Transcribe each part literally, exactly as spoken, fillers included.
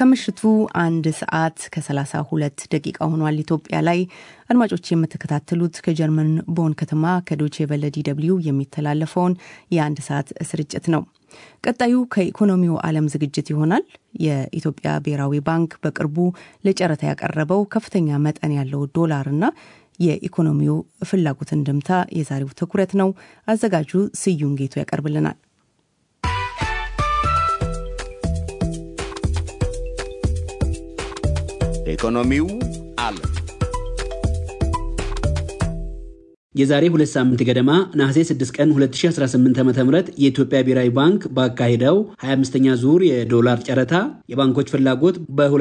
ከምሽቱ አንድ ሰዓት ከሰላሳ ሁለት ደቂቃ ሆኗል ኢትዮጵያ ላይ አድማጮች የምትከታተሉት ከጀርመን ቦን ከተማ ከዶቼ ቬለ ዲ ደብሊው የሚተላለፈውን የአንድ ሰዓት ስርጭት ነው። ቀጣዩ ከኢኮኖሚው ዓለም ዝግጅት ይሆናል። የኢትዮጵያ ብሔራዊ ባንክ በቅርቡ ለጨረታ ያቀረበው ከፍተኛ መጠን ያለው ዶላርና የኢኮኖሚው ፍላጎት እንደምታ የዛሬው ትኩረት ነው። አዘጋጁ ስዩም ጌቱ ያቀርብልናል። ኢኮኖሚው ዓለም የዛሬ ሁለት ሳምንት ገደማ ነሐሴ ስድስት ቀን ሁለት ሺህ አስራ ስምንት ዓ.ም የኢትዮጵያ ብሔራዊ ባንክ ባካሄደው ሃያ አምስተኛ ዙር የዶላር ጨረታ የባንኮች ፍላጎት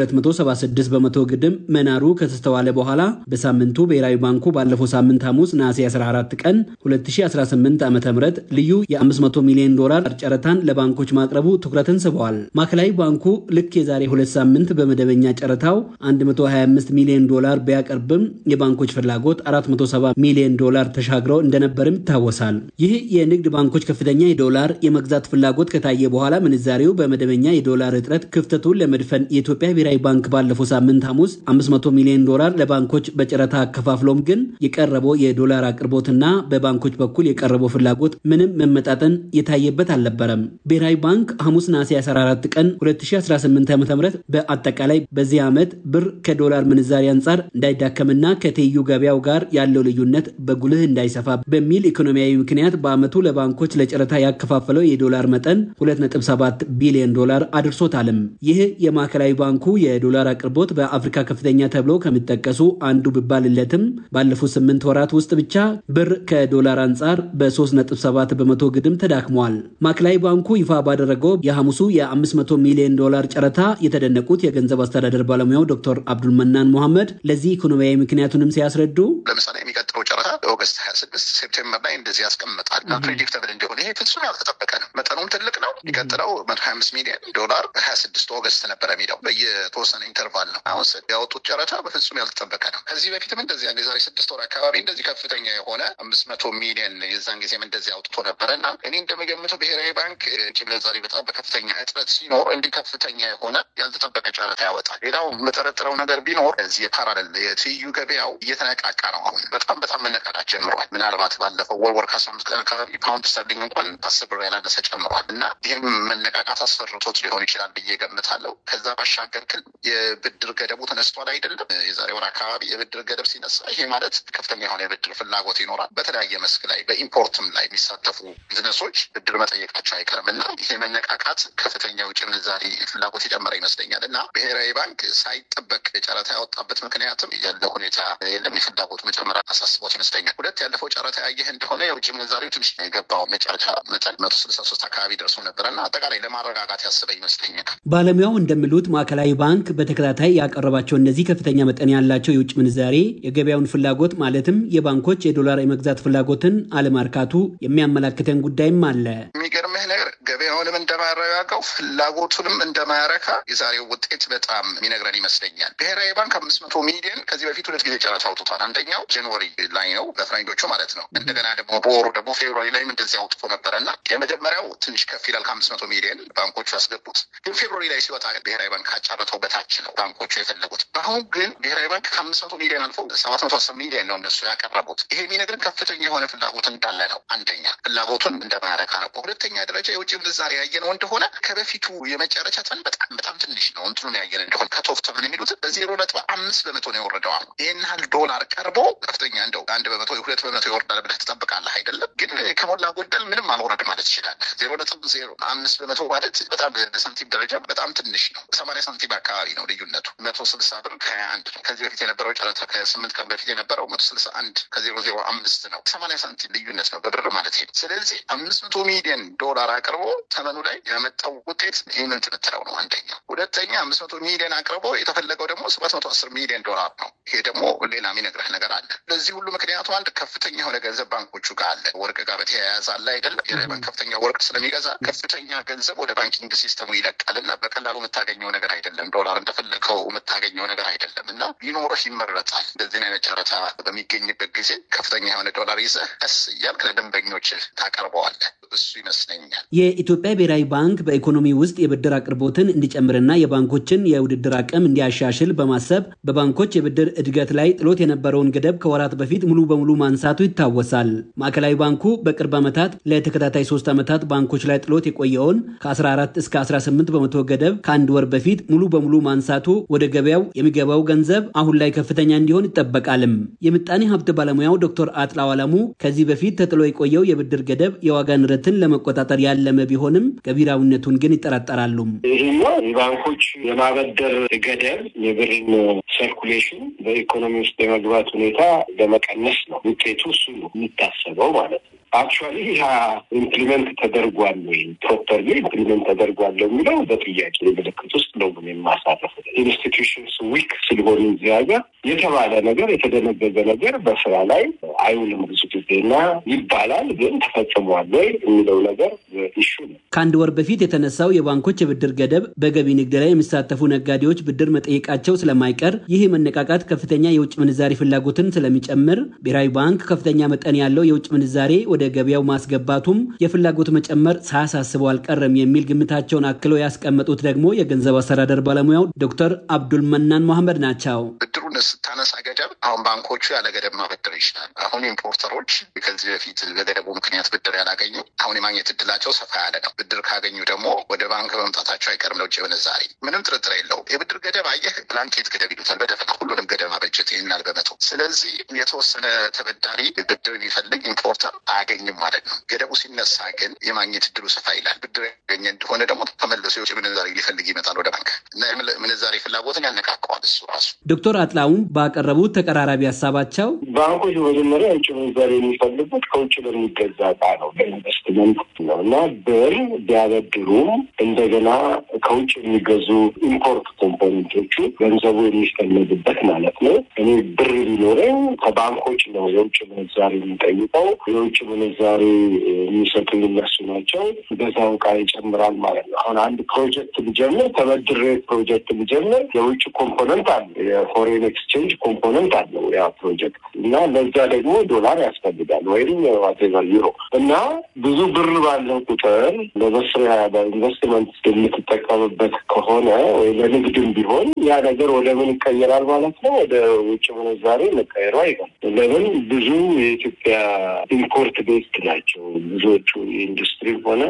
በ276 በመቶ ግድም መናሩ ከተስተዋለ በኋላ በሳምንቱ ብሔራዊ ባንኩ ባለፈው ሳምንት ሐሙስ ነሐሴ አስራ አራት ቀን ሁለት ሺህ አስራ ስምንት ዓ.ም ልዩ የ500 ሚሊዮን ዶላር ጨረታን ለባንኮች ማቅረቡ ትኩረትን ስበዋል። ማዕከላዊ ባንኩ ልክ የዛሬ ሁለት ሳምንት በመደበኛ ጨረታው አንድ መቶ ሃያ አምስት ሚሊዮን ዶላር ቢያቀርብም የባንኮች ፍላጎት አራት መቶ ሰባ ሚሊዮን ዶላር ተሻግረው እንደነበርም ታወሳል። ይህ የንግድ ባንኮች ከፍተኛ የዶላር የመግዛት ፍላጎት ከታየ በኋላ ምንዛሬው በመደበኛ የዶላር እጥረት ክፍተቱን ለመድፈን የኢትዮጵያ ብሔራዊ ባንክ ባለፈው ሳምንት ሐሙስ አምስት መቶ ሚሊዮን ዶላር ለባንኮች በጨረታ አከፋፍሎም ግን የቀረበው የዶላር አቅርቦትና በባንኮች በኩል የቀረበው ፍላጎት ምንም መመጣጠን የታየበት አልነበረም። ብሔራዊ ባንክ ሐሙስ ነሐሴ አስራ አራት ቀን ሁለት ሺህ አስራ ስምንት ዓ.ም በአጠቃላይ በዚህ ዓመት ብር ከዶላር ምንዛሬ አንፃር እንዳይዳከምና ከትይዩ ገበያው ጋር ያለው ልዩነት በጉልህ እንዳይሰፋ በሚል ኢኮኖሚያዊ ምክንያት በአመቱ ለባንኮች ለጨረታ ያከፋፈለው የዶላር መጠን ሁለት ነጥብ ሰባት ቢሊዮን ዶላር አድርሶታልም። ይህ የማዕከላዊ ባንኩ የዶላር አቅርቦት በአፍሪካ ከፍተኛ ተብሎ ከሚጠቀሱ አንዱ ቢባልለትም ባለፉት ስምንት ወራት ውስጥ ብቻ ብር ከዶላር አንፃር በ3 ነጥብ ሰባት በመቶ ግድም ተዳክሟል። ማዕከላዊ ባንኩ ይፋ ባደረገው የሐሙሱ የ500 ሚሊዮን ዶላር ጨረታ የተደነቁት የገንዘብ አስተዳደር ባለሙያው ዶክተር አብዱል መናን መሐመድ ለዚህ ኢኮኖሚያዊ ምክንያቱንም ሲያስረዱ ለምሳሌ የሚቀጥለው ጨረታ ኦገስት ሃያ ስድስት ሴፕቴምበር ላይ እንደዚህ ያስቀምጣል እና ፕሬዲክተብል እንደሆነ ይሄ ፍጹም ያልተጠበቀ ነው። መጠኑም ትልቅ ነው። የሚቀጥለው መቶ ሃያ አምስት ሚሊዮን ዶላር ሃያ ስድስት ኦገስት ነበር የሚለው በየተወሰነ ኢንተርቫል ነው። አሁን ያወጡት ጨረታ በፍጹም ያልተጠበቀ ነው። ከዚህ በፊትም እንደዚህ አንድ የዛሬ ስድስት ወር አካባቢ እንደዚህ ከፍተኛ የሆነ አምስት መቶ ሚሊዮን የዛን ጊዜም እንደዚህ አውጥቶ ነበርና እኔ እንደምገምተው ብሔራዊ ባንክ ዛሬ በጣም በከፍተኛ እጥረት ሲኖር እንዲህ ከፍተኛ የሆነ ያልተጠበቀ ጨረታ ያወጣል። ሌላው መጠረጥረው ነገር ቢኖር እዚህ የፓራሌል የትይዩ ገበያው እየተነቃቃ ነው። አሁን በጣም በጣም መነቃቃት ጀምሯል። ምናልባት ባለፈው ወር ወር ከአስራ አምስት ቀን አካባቢ ፓውንድ ስተርሊንግ እንኳን አስር ብር ያላነሰ ጨምሯል እና ይህም መነቃቃት አስፈርቶት ሊሆን ይችላል ብዬ ገምታለሁ። ከዛ ባሻገር ግን የብድር ገደቡ ተነስቷል አይደለም። የዛሬ ወር አካባቢ የብድር ገደብ ሲነሳ ይሄ ማለት ከፍተኛ የሆነ የብድር ፍላጎት ይኖራል። በተለያየ መስክ ላይ በኢምፖርትም ላይ የሚሳተፉ ቢዝነሶች ብድር መጠየቃቸው አይቀርም እና ይሄ መነቃቃት ከፍተኛ ውጭ ምንዛሪ ፍላጎት የጨመረ ይመስለኛል እና ብሔራዊ ባንክ ሳይጠበቅ ጨረታ ያወጣበት ምክንያትም ያለው ሁኔታ የለም የፍላጎት መጨመር አሳስቦት ይመስለኛል። ሁለት ያለፈው ጨረታ ያየህ እንደሆነ የውጭ ምንዛሪው ትንሽ የገባው መጨረሻ መጠን መቶ ስልሳ ሶስት አካባቢ ደርሶ ነበርና አጠቃላይ ለማረጋጋት ያሰበ ይመስለኛል። ባለሙያው እንደሚሉት ማዕከላዊ ባንክ በተከታታይ ያቀረባቸው እነዚህ ከፍተኛ መጠን ያላቸው የውጭ ምንዛሬ የገበያውን ፍላጎት ማለትም የባንኮች የዶላር የመግዛት ፍላጎትን አለማርካቱ የሚያመላክተን ጉዳይም አለ። የሚገርምህ ነገር ገበያውንም እንደማያረጋጋው ፍላጎቱንም እንደማያረካ የዛሬው ውጤት በጣም የሚነግረን ይመስለኛል። ብሔራዊ ባንክ አምስት መቶ ሚሊዮን ከዚህ በፊት ሁለት ጊዜ ጨረታ አውጥቷል። አንደኛው ጃንዋሪ ላይ ነው በፍራንጆቹ ማለት ነው። እንደገና ደግሞ በወሩ ደግሞ ፌብሩዋሪ ላይ እንደዚህ አውጥቶ ነበርና የመጀመሪያው ትንሽ ከፍ ይላል ከአምስት መቶ ሚሊዮን ባንኮቹ ያስገቡት። ግን ፌብሩዋሪ ላይ ሲወጣ ብሔራዊ ባንክ ካጨረተው በታች ነው ባንኮቹ የፈለጉት። አሁን ግን ብሔራዊ ባንክ ከአምስት መቶ ሚሊዮን አልፎ ሰባት መቶ አስር ሚሊዮን ነው እነሱ ያቀረቡት። ይሄ የሚነግረን ከፍተኛ የሆነ ፍላጎት እንዳለ ነው። አንደኛ ፍላጎቱን እንደማያረካ ነው። በሁለተኛ ደረጃ የውጭ ምንዛሬ ያየነው እንደሆነ ከበፊቱ የመጨረሻ ተመን በጣም በጣም ትንሽ ነው። እንትኑን ያየን እንደሆነ ከቶፍ ተመን የሚሉት በዜሮ ነጥብ አምስት በመቶ ነው የወረደው። አሁን ይሄን ያህል ዶላር ቀርቦ ከፍተኛ እንደው አንድ በመቶ ሁለት በመቶ ይወርዳል ብለህ ትጠብቃለህ አይደለም። ግን ከሞላ ጎደል ምንም አልወረደ ማለት ይችላል። ዜሮ ነጥብ ዜሮ አምስት በመቶ ማለት በጣም በሳንቲም ደረጃ በጣም ትንሽ ነው። ሰማንያ ሳንቲም አካባቢ ነው ልዩነቱ። መቶ ስልሳ ብር ከሀያ አንድ ነው። ከዚህ በፊት የነበረው ጨረታ ከስምንት ቀን በፊት የነበረው መቶ ስልሳ አንድ ከዜሮ ዜሮ አምስት ነው። ሰማንያ ሳንቲም ልዩነት ነው በብር ማለት ነው። ስለዚህ አምስት መቶ ሚሊዮን ዶላር አቅርቦ ተመኑ ላይ ያመጣው ውጤት ይህንን ትምትለው ነው አንደኛው። ሁለተኛ አምስት መቶ ሚሊዮን አቅርቦ የተፈለገው ደግሞ ሰባት መቶ አስር ሚሊዮን ዶላር ነው። ይሄ ደግሞ ሌላ የሚነግረህ ነገር አለ። ለዚህ ሁሉ ምክንያቱ ምክንያቱም አንድ ከፍተኛ የሆነ ገንዘብ ባንኮቹ ጋር አለ። ወርቅ ጋር በተያያዘ አለ አይደለም። የባንክ ከፍተኛ ወርቅ ስለሚገዛ ከፍተኛ ገንዘብ ወደ ባንኪንግ ሲስተሙ ይለቃልና በቀላሉ የምታገኘው ነገር አይደለም። ዶላር እንደፈለከው የምታገኘው ነገር አይደለም እና ሊኖርህ ይመረጣል። እንደዚህ አይነት ጨረታ በሚገኝበት ጊዜ ከፍተኛ የሆነ ዶላር ይዘህ ቀስ እያልክ ለደንበኞች ታቀርበዋለህ። እሱ ይመስለኛል የኢትዮጵያ ብሔራዊ ባንክ በኢኮኖሚ ውስጥ የብድር አቅርቦትን እንዲጨምርና የባንኮችን የውድድር አቅም እንዲያሻሽል በማሰብ በባንኮች የብድር እድገት ላይ ጥሎት የነበረውን ገደብ ከወራት በፊት ሙሉ በሙሉ ማንሳቱ ይታወሳል። ማዕከላዊ ባንኩ በቅርብ ዓመታት ለተከታታይ ሶስት ዓመታት ባንኮች ላይ ጥሎት የቆየውን ከአስራ አራት እስከ አስራ ስምንት በመቶ ገደብ ከአንድ ወር በፊት ሙሉ በሙሉ ማንሳቱ ወደ ገበያው የሚገባው ገንዘብ አሁን ላይ ከፍተኛ እንዲሆን ይጠበቃልም። የምጣኔ ሀብት ባለሙያው ዶክተር አጥላው አለሙ ከዚህ በፊት ተጥሎ የቆየው የብድር ገደብ የዋጋ ንረትን ለመቆጣጠር ያለመ ቢሆንም ገቢራዊነቱን ግን ይጠራጠራሉ። ይሄኛው የባንኮች የማበደር ገደብ የብርን ሰርኩሌሽን በኢኮኖሚ ውስጥ የመግባት ሁኔታ ለመቀነስ ነው። ውጤቱ እሱ ነው የሚታሰበው ማለት ነው። አክቹዋሊ ያ ኢምፕሊመንት ተደርጓል ወይ ፕሮፐርሊ ኢምፕሊመንት ተደርጓል የሚለው በጥያቄ ምልክት ውስጥ ነው የማሳረፈው። ኢንስቲትዩሽንስ ዊክ ስለሆኑ ዚያጋ የተባለ ነገር የተደነገገ ነገር በስራ ላይ አይውልም ብዙ ጊዜና ይባላል፣ ግን ተፈጽሟል ወይ የሚለው ነገር ኢሹ ነው። ከአንድ ወር በፊት የተነሳው የባንኮች የብድር ገደብ በገቢ ንግድ ላይ የሚሳተፉ ነጋዴዎች ብድር መጠየቃቸው ስለማይቀር ይህ መነቃቃት ከፍተኛ የውጭ ምንዛሪ ፍላጎትን ስለሚጨምር ብሔራዊ ባንክ ከፍተኛ መጠን ያለው የውጭ ምንዛሬ ወደ ገበያው ማስገባቱም የፍላጎት መጨመር ሳያሳስበው አልቀረም የሚል ግምታቸውን አክለው ያስቀመጡት ደግሞ የገንዘብ አስተዳደር ባለሙያው ዶክተር አብዱል መናን መሐመድ ናቸው። ብድሩን ስታነሳ ገደብ አሁን ባንኮቹ ያለ ገደብ ማበደር ይችላል። አሁን ኢምፖርተሮች ከዚህ በፊት በገደቡ ምክንያት ብድር ያላገኙ አሁን የማግኘት እድላቸው ሰፋ ያለ ነው። ብድር ካገኙ ደግሞ ወደ ባንክ መምጣታቸው አይቀርም። ለውጭ ምንዛሬ ምንም ጥርጥር የለውም። የብድር ገደብ አየህ ብላንኬት ገደብ ይሉታል። በደፈና ሁሉንም ገደብ ማበጀት ይናል በመቶ። ስለዚህ የተወሰነ ተበዳሪ ብድር የሚፈልግ ኢምፖርተር አያገኝም ማለት ነው። ገደቡ ሲነሳ ግን የማግኘት እድሉ ሰፋ ይላል። ብድር ያገኘ እንደሆነ ደግሞ ተመልሶ የውጭ ምንዛሬ ሊፈልግ ይመጣል ወደ ባንክ እና ምንዛሬ ፍላጎትን ያነቃቀዋል እሱ ራሱ። ዶክተር አጥላውን ባቀረቡት ተቀራራቢ ሀሳባቸው ባንኮች መጀመሪያ የውጭ ምንዛሬ የሚፈልጉት ከውጭ በሚገዛ ዕቃ ነው፣ ለኢንቨስትመንት ነው እና ብር ቢያበድሩም እንደገና ከውጭ የሚገዙ ኢምፖርት ኮምፖነንቶቹ ገንዘቡ የሚፈለግበት ማለት ነው። እኔ ብር ቢኖረኝ ከባንኮች ነው የውጭ ምንዛሬ የሚጠይቀው። የውጭ ምንዛሬ የሚሰጡኝ እነሱ ናቸው። በዛው ዕቃ ይጨምራል ማለት ነው። አሁን አንድ ፕሮጀክት ቢጀምር ተበድሬ ፕሮጀክት ቢጀምር የውጭ ኮምፖነንት አለ፣ የፎሬን ኤክስቼንጅ ኮምፖነንት አለው ያ ፕሮጀክት እና ለዛ ደግሞ ዶላር ያስፈልጋል ወይም ዋቴቨር ዩሮ እና ብዙ ብር ባለው ቁጥር ለመስሪያ በኢንቨስትመንት የምትጠቀምበት ከሆነ ወይ ለንግድም ቢሆን ያ ነገር ወደ ምን ይቀየራል ማለት ነው? ወደ ውጭ ምንዛሬ መቀየሩ አይቀርም። ለምን ብዙ የኢትዮጵያ ኢምፖርት ቤስት ናቸው ብዙዎቹ ኢንዱስትሪ ሆነ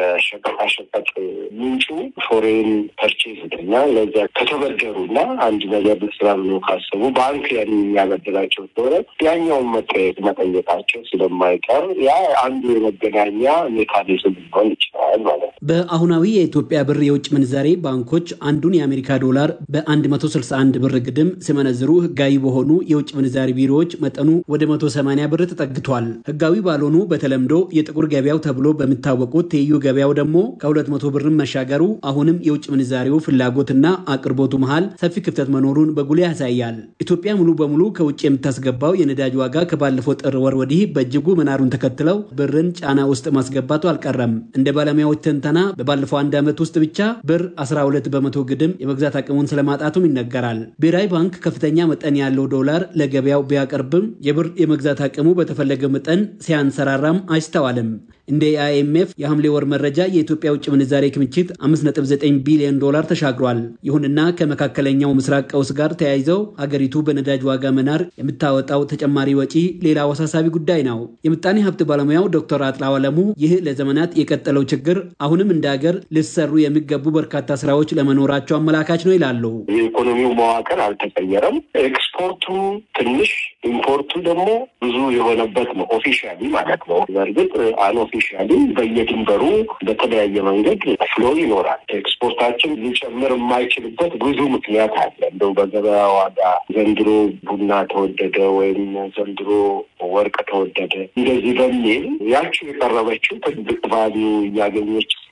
የሸቀጣሸቀጥ ምንጩ ፎሬን ፐርቼዝ እና ለዛ ከተበደሩና አንድ ነገር ለስራ ብሎ ካሰቡ ባንክ ያን የሚያበድራቸው ከሆነ ያኛውን መጠየቅ መጠየቃቸው ስለማይቀር ያ አንዱ የመገናኛ ሜካኒዝም ሊሆን ይችላል ማለት ነው። በአሁናዊ የኢትዮጵያ ብር የውጭ ምንዛሬ ባንኮች አንዱን የአሜሪካ ዶላር በአንድ መቶ ስልሳ አንድ ብር ግድም ሲመነዝሩ ህጋዊ በሆኑ የውጭ ምንዛሬ ቢሮዎች መጠኑ ወደ መቶ ሰማንያ ብር ተጠግቷል። ህጋዊ ባልሆኑ በተለምዶ የጥቁር ገበያው ተብሎ በሚታወቁት ትይዩ ገበያው ደግሞ ከሁለት መቶ ብር መሻገሩ አሁንም የውጭ ምንዛሬው ፍላጎትና አቅርቦቱ መሃል ሰፊ ክፍተት መኖሩን በጉልህ ያሳያል። ኢትዮጵያ ሙሉ በሙሉ ከውጭ የምታስገባው የነዳጅ ዋጋ ከባለፈው ጥር ወር ወዲህ በእጅጉ መናሩን ተከትለው ብርን ጫና ውስጥ ማስገባቱ አልቀረም። እንደ ባለሙያዎች ትንተና በባለፈው አንድ ዓመት ውስጥ ብቻ ብር አስራ ሁለት በመቶ ግድም የመግዛት አቅሙን ስለማጣቱም ይነገራል። ብሔራዊ ባንክ ከፍተኛ መጠን ያለው ዶላር ለገበያው ቢያቀርብም የብር የመግዛት አቅሙ በተፈለገ መጠን ሲያንሰራራም አይስተዋልም። እንደ አይኤምኤፍ የሐምሌ ወር መረጃ የኢትዮጵያ ውጭ ምንዛሬ ክምችት አምስት ነጥብ ዘጠኝ ቢሊዮን ዶላር ተሻግሯል። ይሁንና ከመካከለኛው ምስራቅ ቀውስ ጋር ተያይዘው አገሪቱ በነዳጅ ዋጋ መናር የምታወጣው ተጨማሪ ወጪ ሌላ አወሳሳቢ ጉዳይ ነው። የምጣኔ ሀብት ባለሙያው ዶክተር አጥላው አለሙ ይህ ለዘመናት የቀጠለው ችግር አሁንም እንደ ሀገር ሊሰሩ የሚገቡ በርካታ ስራዎች ለመኖራቸው አመላካች ነው ይላሉ። የኢኮኖሚው መዋቅር አልተቀየረም። ኤክስፖርቱ ትንሽ ኢምፖርቱ ደግሞ ብዙ የሆነበት ነው ኦፊሻሊ ማለት ነው። በእርግጥ አንኦፊሻሊ በየድንበሩ በተለያየ መንገድ ፍሎ ይኖራል። ኤክስፖርታችን ሊጨምር የማይችልበት ብዙ ምክንያት አለ። እንደው በገበያ ዋጋ ዘንድሮ ቡና ተወደደ ወይም ዘንድሮ ወርቅ ተወደደ እንደዚህ በሚል ያቺው የቀረበችው ትልቅ ቫልዩ እያገኘች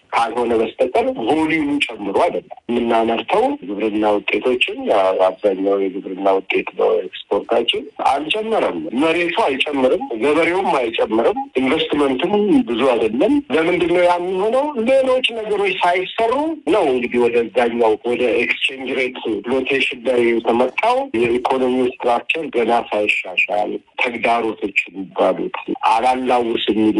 ካልሆነ በስተቀር ቮሊዩሙ ጨምሮ አይደለም የምናመርተው ግብርና ውጤቶችን አብዛኛው የግብርና ውጤት ነው ኤክስፖርታችን አልጨመረም መሬቱ አይጨምርም ገበሬውም አይጨምርም ኢንቨስትመንቱም ብዙ አይደለም ለምንድነው የሚሆነው ሌሎች ነገሮች ሳይሰሩ ነው እንግዲህ ወደዛኛው ወደ ኤክስቼንጅ ሬት ፍሎቴሽን ላይ ተመጣው የኢኮኖሚ ስትራክቸር ገና ሳይሻሻል ተግዳሮቶች ይባሉት አላላውስ የሚሉ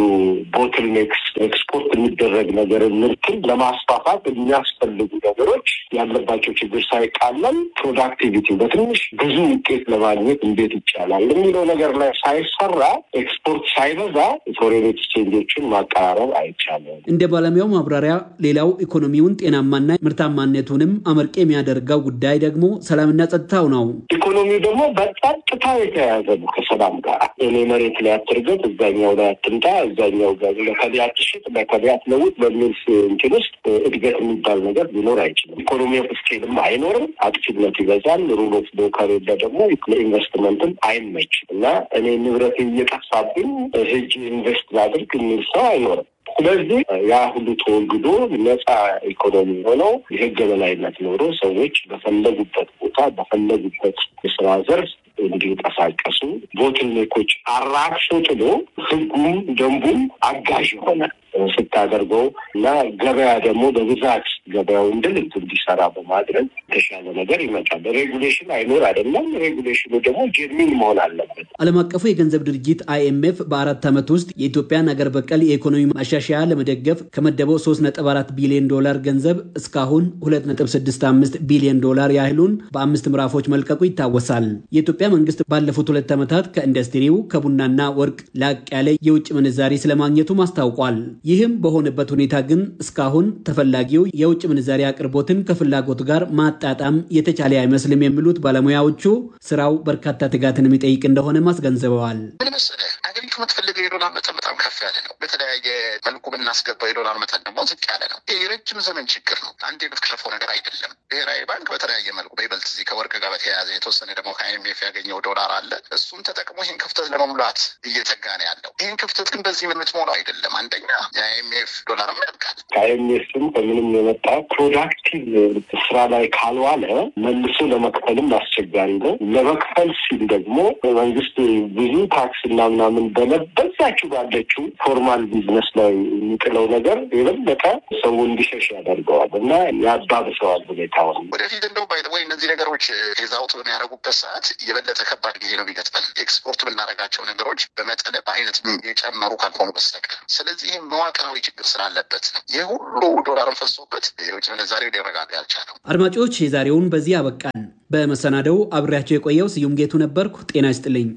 ቦትልኔክስ ኤክስፖርት የሚደረግ ነገር ምርትን ለማስፋፋት የሚያስፈልጉ ነገሮች ያለባቸው ችግር ሳይቃለል ፕሮዳክቲቪቲ በትንሽ ብዙ ውጤት ለማግኘት እንዴት ይቻላል የሚለው ነገር ላይ ሳይሰራ ኤክስፖርት ሳይበዛ ፎሬን ኤክስቼንጆችን ማቀራረብ አይቻልም እንደ ባለሙያው ማብራሪያ ሌላው ኢኮኖሚውን ጤናማና ምርታማነቱንም አመርቄ የሚያደርገው ጉዳይ ደግሞ ሰላምና ጸጥታው ነው ኢኮኖሚው ደግሞ በጸጥታ የተያያዘ ነው ከሰላም ጋር እኔ መሬት ላይ አትርገጥ እዛኛው ላይ አትንጣ እዛኛው ጋር ለከቢያት ሽጥ ለከቢያት ለውጥ በሚል እንትን ውስጥ እድገት የሚባል ነገር ሊኖር አይችልም ኢኮኖሚው ስኬልም አይኖርም አክቲቪቲ ይበዛል ሩል ኦፍ ሎው ከሌለ ደግሞ ኢንቨስትመንትም አይመችም እና እኔ ንብረት እየጠፋብኝ ህጅ ኢንቨስት ላድርግ የሚል ሰው አይኖርም ስለዚህ ያ ሁሉ ተወግዶ ነፃ ኢኮኖሚ ሆኖ የህግ የበላይነት ኖሮ ሰዎች በፈለጉበት ቦታ በፈለጉበት የስራ ዘርፍ እንዲንቀሳቀሱ ቦትልኔኮች አራክሶ ጥሎ ህጉም ደንቡም አጋዥ ሆነ ስታደርገው እና ገበያ ደግሞ በብዛት ገበያው እንድልት እንዲሰራ በማድረግ ተሻለ ነገር ይመጣል ሬጉሌሽን አይኖር አይደለም ሬጉሌሽኑ ደግሞ ጀርሚን መሆን አለበት ዓለም አቀፉ የገንዘብ ድርጅት አይ ኤም ኤፍ በአራት ዓመት ውስጥ የኢትዮጵያን ሀገር በቀል የኢኮኖሚ ማሻሻያ ለመደገፍ ከመደበው ሶስት ነጥብ አራት ቢሊዮን ዶላር ገንዘብ እስካሁን ሁለት ነጥብ ስድስት አምስት ቢሊዮን ዶላር ያህሉን በአምስት ምዕራፎች መልቀቁ ይታወሳል የኢትዮጵያ መንግስት ባለፉት ሁለት ዓመታት ከኢንዱስትሪው ከቡናና ወርቅ ላቅ ያለ የውጭ ምንዛሪ ስለማግኘቱ ማስታውቋል ይህም በሆነበት ሁኔታ ግን እስካሁን ተፈላጊው የውጭ ምንዛሪ አቅርቦትን ከፍላጎት ጋር ማጣጣም የተቻለ አይመስልም የሚሉት ባለሙያዎቹ ስራው በርካታ ትጋትን የሚጠይቅ እንደሆነ ማስገንዘበዋል አገሪቱ የምትፈልገው የዶላር መጠን በጣም ከፍ ያለ ነው በተለያየ መልኩ ብናስገባው የዶላር መጠን ደግሞ ዝቅ ያለ ነው ይህ የረጅም ዘመን ችግር ነው አንዴ የምትከለፈው ነገር አይደለም ብሔራዊ ባንክ በተለያየ መልኩ በይበልጥ እዚህ ከወርቅ ጋር በተያያዘ የተወሰነ ደግሞ ከአይ ኤም ኤፍ ያገኘው ዶላር አለ እሱን ተጠቅሞ ይህን ክፍተት ለመሙላት እየተጋ ነው ያለው ይህን ክፍተት ግን በዚህ ምን የምትሞላው አይደለም አንደኛ የአይ ኤም ኤፍ ዶላር ያልቃል አይ ኤም ኤፍም ከምንም የመጣ ፕሮዳክቲቭ ስራ ላይ ካልዋለ መልሶ ለመክፈልም አስቸጋሪ ነው ለመክፈል ሲል ደግሞ መንግስት ብዙ ታክስ እና ምናምን በለበዛችሁ ባለችው ፎርማል ቢዝነስ ላይ የሚጥለው ነገር የበለጠ ሰው እንዲሸሽ ያደርገዋል እና ያባብሰዋል ሁኔታውን ወደፊት እንደው ባይ ወይ እነዚህ ነገሮች ሄዛውት በሚያደርጉበት ሰዓት የበለጠ ከባድ ጊዜ ነው የሚገጥመን ኤክስፖርት ብናደርጋቸው ነገሮች በመጠን በአይነት የጨመሩ ካልሆኑ በስተቀር ስለዚህ መዋቅራዊ ችግር ስላለበት የሁሉ ዶላርን ፈሶበት የውጭ ምንዛሬው ሊረጋጋ ያልቻለው አድማጮች የዛሬውን በዚህ አበቃን በመሰናደው አብሬያቸው የቆየው ስዩም ጌቱ ነበርኩ ጤና ይስጥልኝ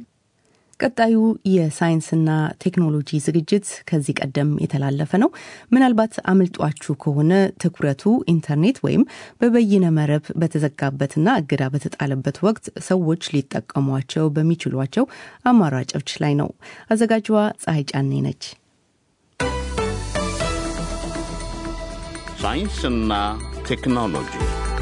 ቀጣዩ የሳይንስና ቴክኖሎጂ ዝግጅት ከዚህ ቀደም የተላለፈ ነው ምናልባት አምልጧችሁ ከሆነ ትኩረቱ ኢንተርኔት ወይም በበይነ መረብ በተዘጋበትና እገዳ በተጣለበት ወቅት ሰዎች ሊጠቀሟቸው በሚችሏቸው አማራጮች ላይ ነው አዘጋጇ ፀሐይ ጫኔ ነች ሳይንስና ቴክኖሎጂ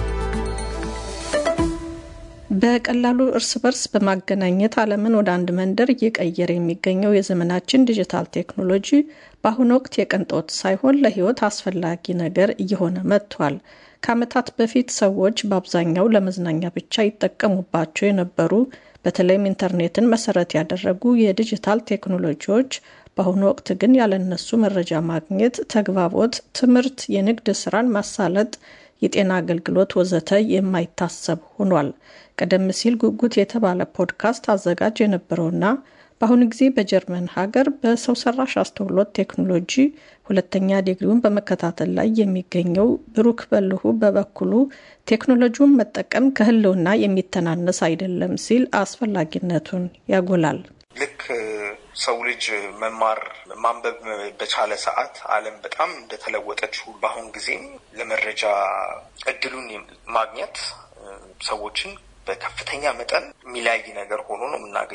በቀላሉ እርስ በርስ በማገናኘት ዓለምን ወደ አንድ መንደር እየቀየረ የሚገኘው የዘመናችን ዲጂታል ቴክኖሎጂ በአሁኑ ወቅት የቅንጦት ሳይሆን ለህይወት አስፈላጊ ነገር እየሆነ መጥቷል። ከዓመታት በፊት ሰዎች በአብዛኛው ለመዝናኛ ብቻ ይጠቀሙባቸው የነበሩ በተለይም ኢንተርኔትን መሰረት ያደረጉ የዲጂታል ቴክኖሎጂዎች በአሁኑ ወቅት ግን ያለነሱ መረጃ ማግኘት፣ ተግባቦት፣ ትምህርት፣ የንግድ ስራን ማሳለጥ፣ የጤና አገልግሎት ወዘተ የማይታሰብ ሆኗል። ቀደም ሲል ጉጉት የተባለ ፖድካስት አዘጋጅ የነበረውና በአሁኑ ጊዜ በጀርመን ሀገር በሰው ሰራሽ አስተውሎት ቴክኖሎጂ ሁለተኛ ዲግሪውን በመከታተል ላይ የሚገኘው ብሩክ በልሁ በበኩሉ ቴክኖሎጂውን መጠቀም ከህልውና የሚተናነስ አይደለም ሲል አስፈላጊነቱን ያጎላል። ልክ ሰው ልጅ መማር ማንበብ በቻለ ሰዓት ዓለም በጣም እንደተለወጠችው በአሁን ጊዜም ለመረጃ እድሉን ማግኘት ሰዎችን በከፍተኛ መጠን ሚላይ ነገር ሆኖ ነው የምናገኘው።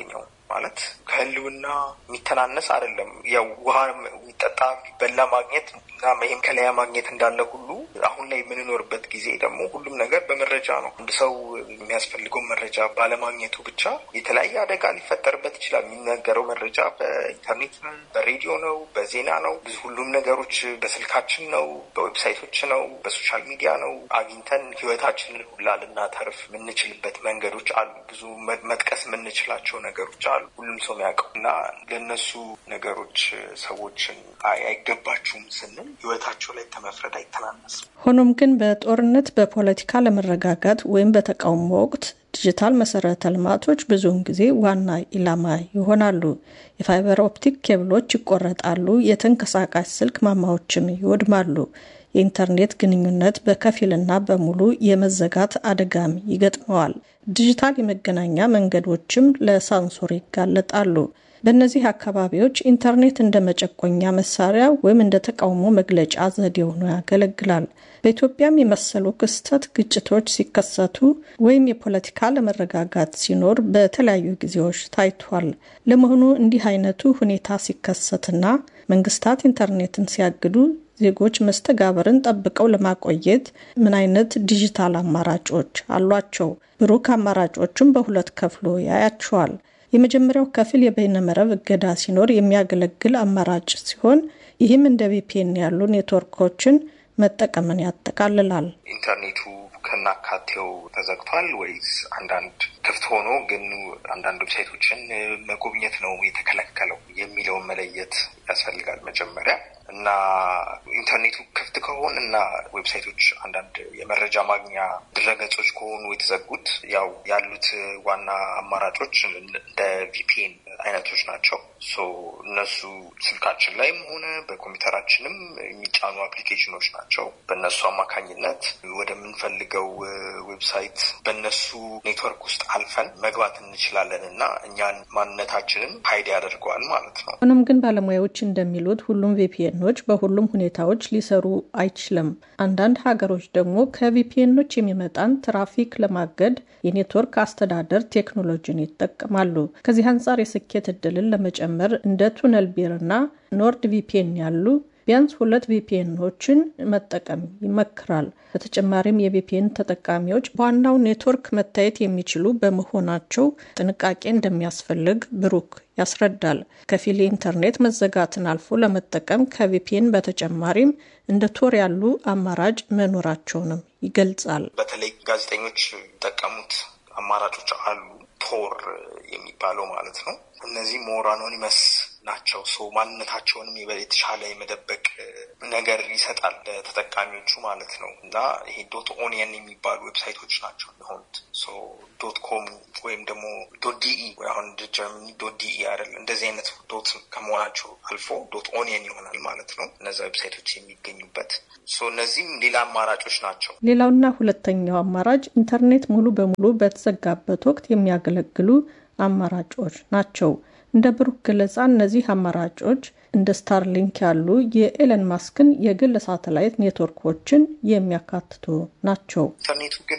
ማለት ከህልውና የሚተናነስ አይደለም። ያው ውሃ የሚጠጣ የሚበላ ማግኘት እና መሄም ከለያ ማግኘት እንዳለ ሁሉ አሁን ላይ የምንኖርበት ጊዜ ደግሞ ሁሉም ነገር በመረጃ ነው። አንድ ሰው የሚያስፈልገው መረጃ ባለማግኘቱ ብቻ የተለያየ አደጋ ሊፈጠርበት ይችላል። የሚነገረው መረጃ በኢንተርኔት በሬዲዮ ነው፣ በዜና ነው፣ ብዙ ሁሉም ነገሮች በስልካችን ነው፣ በዌብሳይቶች ነው፣ በሶሻል ሚዲያ ነው። አግኝተን ህይወታችንን ሁላ ልናተርፍ የምንችልበት መንገዶች አሉ። ብዙ መጥቀስ የምንችላቸው ነገሮች አሉ ሁሉም ሰው የሚያውቀው እና ለነሱ ነገሮች ሰዎችን አይገባችሁም ስንል ህይወታቸው ላይ ተመፍረድ አይተናነስም። ሆኖም ግን በጦርነት በፖለቲካ ለመረጋጋት ወይም በተቃውሞ ወቅት ዲጂታል መሰረተ ልማቶች ብዙውን ጊዜ ዋና ኢላማ ይሆናሉ። የፋይበር ኦፕቲክ ኬብሎች ይቆረጣሉ፣ የተንቀሳቃሽ ስልክ ማማዎችም ይወድማሉ። የኢንተርኔት ግንኙነት በከፊልና በሙሉ የመዘጋት አደጋም ይገጥመዋል። ዲጂታል የመገናኛ መንገዶችም ለሳንሱር ይጋለጣሉ። በእነዚህ አካባቢዎች ኢንተርኔት እንደ መጨቆኛ መሳሪያ ወይም እንደ ተቃውሞ መግለጫ ዘዴ ሆኖ ያገለግላል። በኢትዮጵያም የመሰሉ ክስተት ግጭቶች ሲከሰቱ ወይም የፖለቲካ ለመረጋጋት ሲኖር በተለያዩ ጊዜዎች ታይቷል። ለመሆኑ እንዲህ አይነቱ ሁኔታ ሲከሰትና መንግስታት ኢንተርኔትን ሲያግዱ ዜጎች መስተጋበርን ጠብቀው ለማቆየት ምን አይነት ዲጂታል አማራጮች አሏቸው? ብሩክ አማራጮቹም በሁለት ከፍሎ ያያቸዋል። የመጀመሪያው ከፊል የበይነመረብ እገዳ ሲኖር የሚያገለግል አማራጭ ሲሆን ይህም እንደ ቪፒኤን ያሉ ኔትወርኮችን መጠቀምን ያጠቃልላል። ኢንተርኔቱ ከናካቴው ተዘግቷል ወይስ አንዳንድ ክፍት ሆኖ ግን አንዳንድ ዌብሳይቶችን መጎብኘት ነው የተከለከለው የሚለውን መለየት ያስፈልጋል መጀመሪያ። እና ኢንተርኔቱ ክፍት ከሆነ እና ዌብሳይቶች አንዳንድ የመረጃ ማግኛ ድረገጾች ከሆኑ የተዘጉት ያው ያሉት ዋና አማራጮች እንደ ቪፒኤን አይነቶች ናቸው። ሶ እነሱ ስልካችን ላይም ሆነ በኮምፒውተራችንም የሚጫኑ አፕሊኬሽኖች ናቸው። በእነሱ አማካኝነት ወደምንፈልገው ዌብሳይት በእነሱ ኔትወርክ ውስጥ አልፈን መግባት እንችላለን እና እኛን ማንነታችንን ሀይድ ያደርገዋል ማለት ነው። ሆኖም ግን ባለሙያዎች እንደሚሉት ሁሉም ቪፒኤኖች በሁሉም ሁኔታዎች ሊሰሩ አይችልም። አንዳንድ ሀገሮች ደግሞ ከቪፒኤኖች የሚመጣን ትራፊክ ለማገድ የኔትወርክ አስተዳደር ቴክኖሎጂን ይጠቀማሉ። ከዚህ አንጻር የስኬት እድልን ለመጨመር እንደ ቱነል ቢርና ኖርድ ቪፒኤን ያሉ ቢያንስ ሁለት ቪፒኤኖችን መጠቀም ይመክራል። በተጨማሪም የቪፒኤን ተጠቃሚዎች በዋናው ኔትወርክ መታየት የሚችሉ በመሆናቸው ጥንቃቄ እንደሚያስፈልግ ብሩክ ያስረዳል። ከፊል ኢንተርኔት መዘጋትን አልፎ ለመጠቀም ከቪፒኤን በተጨማሪም እንደ ቶር ያሉ አማራጭ መኖራቸውንም ይገልጻል። በተለይ ጋዜጠኞች የሚጠቀሙት አማራጮች አሉ። ቶር የሚባለው ማለት ነው። እነዚህ ሞር አኖኒመስ ናቸው። ሶ ማንነታቸውንም የተሻለ የመደበቅ ነገር ይሰጣል ለተጠቃሚዎቹ ማለት ነው። እና ይሄ ዶት ኦኒየን የሚባሉ ዌብሳይቶች ናቸው የሆኑት። ሶ ዶት ኮም ወይም ደግሞ ዶት ዲኢ ወይ አሁን ጀርመኒ ዶት ዲኢ አይደል፣ እንደዚህ አይነት ዶት ከመሆናቸው አልፎ ዶት ኦኒየን ይሆናል ማለት ነው እነዛ ዌብሳይቶች የሚገኙበት። ሶ እነዚህም ሌላ አማራጮች ናቸው። ሌላውና ሁለተኛው አማራጭ ኢንተርኔት ሙሉ በሙሉ በተዘጋበት ወቅት የሚያገለግሉ አማራጮች ናቸው። እንደ ብሩክ ገለጻ እነዚህ አማራጮች እንደ ስታርሊንክ ያሉ የኤለን ማስክን የግል ሳተላይት ኔትወርኮችን የሚያካትቱ ናቸው። ኢንተርኔቱ ግን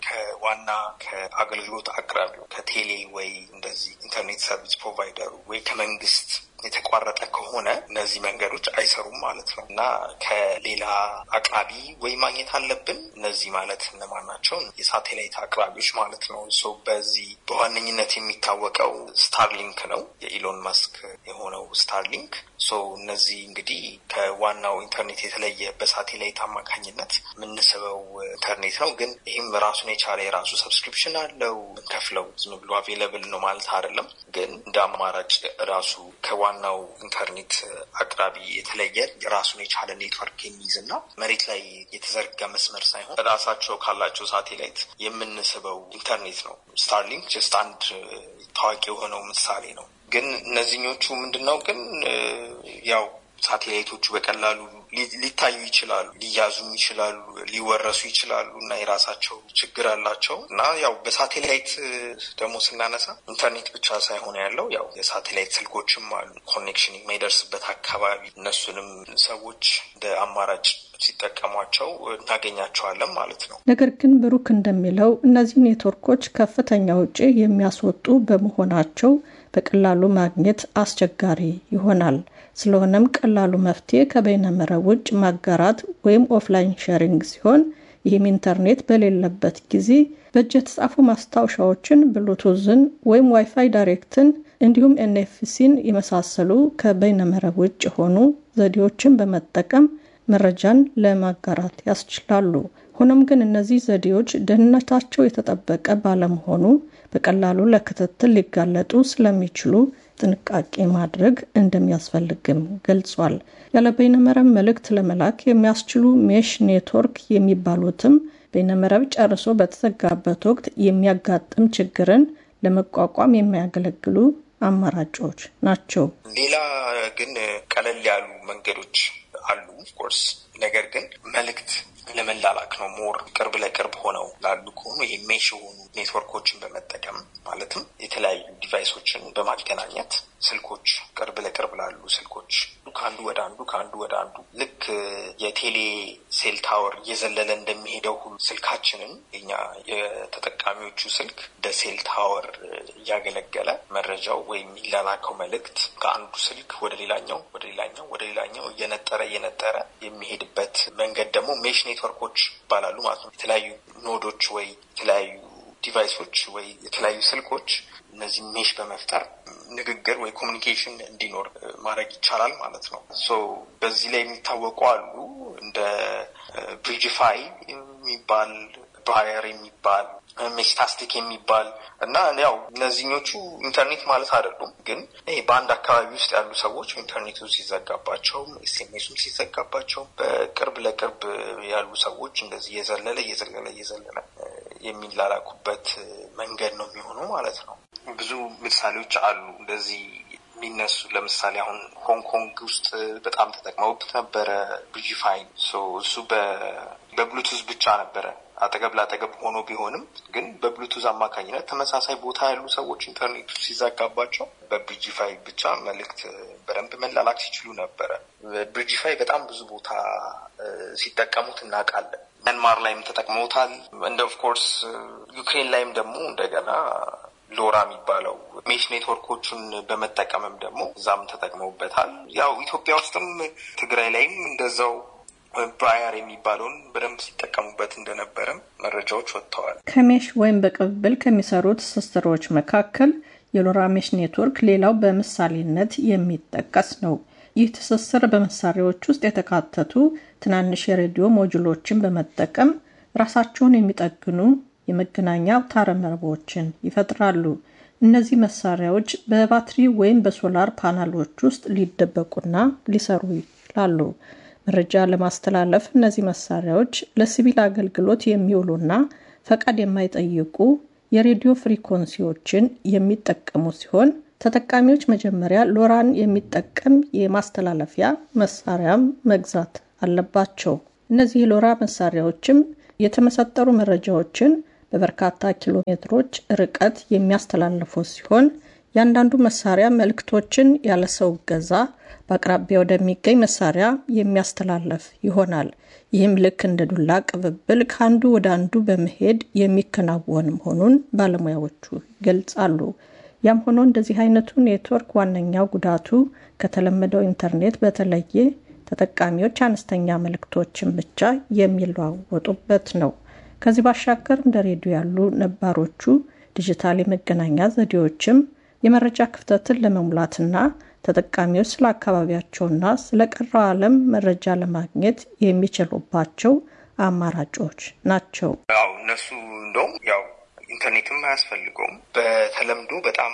ከዋና ከአገልግሎት አቅራቢው ከቴሌ ወይ እንደዚህ ኢንተርኔት ሰርቪስ ፕሮቫይደሩ ወይ ከመንግስት የተቋረጠ ከሆነ እነዚህ መንገዶች አይሰሩም ማለት ነው እና ከሌላ አቅራቢ ወይ ማግኘት አለብን። እነዚህ ማለት እነማን ናቸው? የሳተላይት አቅራቢዎች ማለት ነው። ሶ በዚህ በዋነኝነት የሚታወቀው ስታርሊንክ ነው፣ የኢሎን ማስክ የሆነው ስታርሊንክ። ሶ እነዚህ እንግዲህ ከዋናው ኢንተርኔት የተለየ በሳተላይት አማካኝነት የምንስበው ኢንተርኔት ነው። ግን ይህም ራሱን የቻለ የራሱ ሰብስክሪፕሽን አለው። ምንከፍለው ዝም ብሎ አቬለብል ነው ማለት አይደለም። ግን እንደ አማራጭ ራሱ ከዋናው ኢንተርኔት አቅራቢ የተለየ ራሱን የቻለ ኔትወርክ የሚይዝና መሬት ላይ የተዘረጋ መስመር ሳይሆን ራሳቸው ካላቸው ሳተላይት የምንስበው ኢንተርኔት ነው። ስታርሊንክ ጀስት አንድ ታዋቂ የሆነው ምሳሌ ነው። ግን እነዚህኞቹ ምንድነው ግን ያው ሳተላይቶቹ በቀላሉ ሊታዩ ይችላሉ፣ ሊያዙም ይችላሉ፣ ሊወረሱ ይችላሉ እና የራሳቸው ችግር አላቸው እና ያው በሳተላይት ደግሞ ስናነሳ ኢንተርኔት ብቻ ሳይሆን ያለው ያው የሳተላይት ስልኮችም አሉ ኮኔክሽን የማይደርስበት አካባቢ እነሱንም ሰዎች እንደ አማራጭ ሲጠቀሟቸው እናገኛቸዋለን ማለት ነው። ነገር ግን ብሩክ እንደሚለው እነዚህ ኔትወርኮች ከፍተኛ ወጪ የሚያስወጡ በመሆናቸው በቀላሉ ማግኘት አስቸጋሪ ይሆናል። ስለሆነም ቀላሉ መፍትሄ ከበይነመረብ ውጭ ማጋራት ወይም ኦፍላይን ሼሪንግ ሲሆን ይህም ኢንተርኔት በሌለበት ጊዜ በእጅ የተጻፉ ማስታወሻዎችን፣ ብሉቱዝን ወይም ዋይፋይ ዳይሬክትን እንዲሁም ኤንኤፍሲን የመሳሰሉ ከበይነመረብ ውጭ የሆኑ ዘዴዎችን በመጠቀም መረጃን ለማጋራት ያስችላሉ። ሆኖም ግን እነዚህ ዘዴዎች ደህንነታቸው የተጠበቀ ባለመሆኑ በቀላሉ ለክትትል ሊጋለጡ ስለሚችሉ ጥንቃቄ ማድረግ እንደሚያስፈልግም ገልጿል። ያለ በይነመረብ መልእክት ለመላክ የሚያስችሉ ሜሽ ኔትወርክ የሚባሉትም በይነመረብ ጨርሶ በተዘጋበት ወቅት የሚያጋጥም ችግርን ለመቋቋም የሚያገለግሉ አማራጮች ናቸው። ሌላ ግን ቀለል ያሉ መንገዶች አሉ ኦፍ ኮርስ። ነገር ግን መልእክት ለመላላክ ነው ሞር ቅርብ ለቅርብ ሆነው ላሉ ከሆኑ የሜሽ የሆኑ ኔትወርኮችን በመጠቀም ማለትም የተለያዩ ዲቫይሶችን በማገናኘት ስልኮች ቅርብ ለቅርብ ላሉ ስልኮች ከአንዱ ወደ አንዱ ከአንዱ ወደ አንዱ ልክ የቴሌ ሴል ታወር እየዘለለ እንደሚሄደው ሁሉ ስልካችንን የኛ የተጠቃሚዎቹ ስልክ እንደ ሴል ታወር እያገለገለ መረጃው ወይም የሚላላከው መልእክት ከአንዱ ስልክ ወደ ሌላኛው ወደ ሌላኛው ወደ ሌላኛው እየነጠረ እየነጠረ የሚሄድበት መንገድ ደግሞ ሜሽ ኔትወርኮች ይባላሉ ማለት ነው። የተለያዩ ኖዶች ወይ የተለያዩ ዲቫይሶች ወይ የተለያዩ ስልኮች እነዚህ ሜሽ በመፍጠር ንግግር ወይ ኮሙኒኬሽን እንዲኖር ማድረግ ይቻላል ማለት ነው። ሶ በዚህ ላይ የሚታወቁ አሉ እንደ ብሪጅፋይ የሚባል ባየር የሚባል ሜስታስቲክ የሚባል እና ያው እነዚህኞቹ ኢንተርኔት ማለት አይደሉም፣ ግን ይሄ በአንድ አካባቢ ውስጥ ያሉ ሰዎች ኢንተርኔቱ ሲዘጋባቸው ኤስኤምኤሱም ሲዘጋባቸው በቅርብ ለቅርብ ያሉ ሰዎች እንደዚህ የዘለለ የዘለለ የዘለለ የሚላላኩበት መንገድ ነው የሚሆነው ማለት ነው። ብዙ ምሳሌዎች አሉ እንደዚህ የሚነሱ። ለምሳሌ አሁን ሆንግ ኮንግ ውስጥ በጣም ተጠቅመውበት ነበረ ብሪጅፋይ። ሶ እሱ በብሉቱዝ ብቻ ነበረ አጠገብ ላጠገብ ሆኖ ቢሆንም ግን በብሉቱዝ አማካኝነት ተመሳሳይ ቦታ ያሉ ሰዎች ኢንተርኔቱ ሲዘጋባቸው በብሪጅፋይ ብቻ መልእክት በደንብ መላላክ ሲችሉ ነበረ። ብሪጅፋይ በጣም ብዙ ቦታ ሲጠቀሙት እናውቃለን። ማንማር ላይም ተጠቅመውታል። እንደ ኦፍ ኮርስ ዩክሬን ላይም ደግሞ እንደገና ሎራ የሚባለው ሜሽ ኔትወርኮቹን በመጠቀምም ደግሞ እዛም ተጠቅመውበታል። ያው ኢትዮጵያ ውስጥም ትግራይ ላይም እንደዛው ባየር የሚባለውን በደንብ ሲጠቀሙበት እንደነበረ መረጃዎች ወጥተዋል። ከሜሽ ወይም በቅብብል ከሚሰሩት ትስስሮች መካከል የሎራ ሜሽ ኔትወርክ ሌላው በምሳሌነት የሚጠቀስ ነው። ይህ ትስስር በመሳሪያዎች ውስጥ የተካተቱ ትናንሽ የሬዲዮ ሞጁሎችን በመጠቀም ራሳቸውን የሚጠግኑ የመገናኛ አውታረ መረቦችን ይፈጥራሉ። እነዚህ መሳሪያዎች በባትሪ ወይም በሶላር ፓናሎች ውስጥ ሊደበቁና ሊሰሩ ይችላሉ። መረጃ ለማስተላለፍ እነዚህ መሳሪያዎች ለሲቪል አገልግሎት የሚውሉና ፈቃድ የማይጠይቁ የሬዲዮ ፍሪኮንሲዎችን የሚጠቀሙ ሲሆን ተጠቃሚዎች መጀመሪያ ሎራን የሚጠቀም የማስተላለፊያ መሳሪያም መግዛት አለባቸው። እነዚህ የሎራ መሳሪያዎችም የተመሰጠሩ መረጃዎችን በበርካታ ኪሎ ሜትሮች ርቀት የሚያስተላልፉ ሲሆን ያንዳንዱ መሳሪያ መልእክቶችን ያለ ሰው ገዛ በአቅራቢያው ወደሚገኝ መሳሪያ የሚያስተላልፍ ይሆናል። ይህም ልክ እንደ ዱላ ቅብብል ከአንዱ ወደ አንዱ በመሄድ የሚከናወን መሆኑን ባለሙያዎቹ ይገልጻሉ። ያም ሆኖ እንደዚህ አይነቱ ኔትወርክ ዋነኛው ጉዳቱ ከተለመደው ኢንተርኔት በተለየ ተጠቃሚዎች አነስተኛ መልእክቶችን ብቻ የሚለዋወጡበት ነው። ከዚህ ባሻገር እንደ ሬዲዮ ያሉ ነባሮቹ ዲጂታል የመገናኛ ዘዴዎችም የመረጃ ክፍተትን ለመሙላትና ተጠቃሚዎች ስለ አካባቢያቸውና ስለ ቀረው ዓለም መረጃ ለማግኘት የሚችሉባቸው አማራጮች ናቸው። ያው እነሱ እንደውም ያው ኢንተርኔትም አያስፈልገውም። በተለምዶ በጣም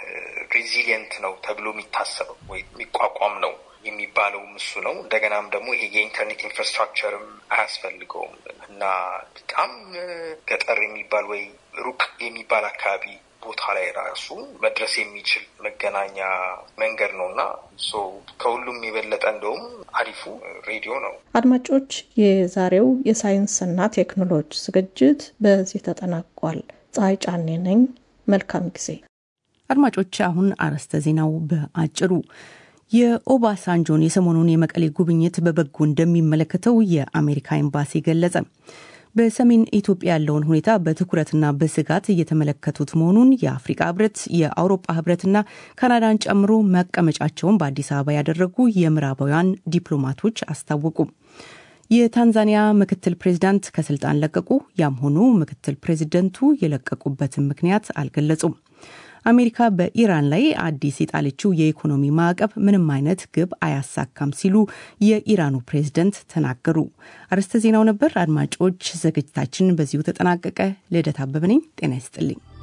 ሬዚሊየንት ነው ተብሎ የሚታሰበው ወይ የሚቋቋም ነው የሚባለው እሱ ነው። እንደገናም ደግሞ ይሄ የኢንተርኔት ኢንፍራስትራክቸርም አያስፈልገውም እና በጣም ገጠር የሚባል ወይ ሩቅ የሚባል አካባቢ ቦታ ላይ ራሱ መድረስ የሚችል መገናኛ መንገድ ነውና ሶ ከሁሉም የበለጠ እንደውም አሪፉ ሬዲዮ ነው። አድማጮች፣ የዛሬው የሳይንስና ቴክኖሎጂ ዝግጅት በዚህ ተጠናቋል። ፀሐይ ጫኔ ነኝ። መልካም ጊዜ። አድማጮች፣ አሁን አርዕስተ ዜናው በአጭሩ። የኦባሳንጆን የሰሞኑን የመቀሌ ጉብኝት በበጎ እንደሚመለከተው የአሜሪካ ኤምባሲ ገለጸ። በሰሜን ኢትዮጵያ ያለውን ሁኔታ በትኩረትና በስጋት እየተመለከቱት መሆኑን የአፍሪካ ህብረት፣ የአውሮፓ ህብረትና ካናዳን ጨምሮ መቀመጫቸውን በአዲስ አበባ ያደረጉ የምዕራባውያን ዲፕሎማቶች አስታወቁ። የታንዛኒያ ምክትል ፕሬዝዳንት ከስልጣን ለቀቁ። ያም ሆኖ ምክትል ፕሬዝዳንቱ የለቀቁበትን ምክንያት አልገለጹም። አሜሪካ በኢራን ላይ አዲስ የጣለችው የኢኮኖሚ ማዕቀብ ምንም አይነት ግብ አያሳካም ሲሉ የኢራኑ ፕሬዝዳንት ተናገሩ። አርዕስተ ዜናው ነበር። አድማጮች፣ ዝግጅታችን በዚሁ ተጠናቀቀ። ልደት አበበ ነኝ። ጤና ይስጥልኝ።